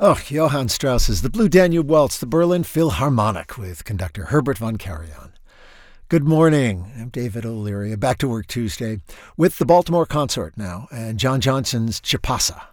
Oh, Johann Strauss's The Blue Danube Waltz, the Berlin Philharmonic with conductor Herbert von Karajan. Good morning. I'm David O'Leary. Back to work Tuesday with the Baltimore Consort now and John Johnson's Chipasa.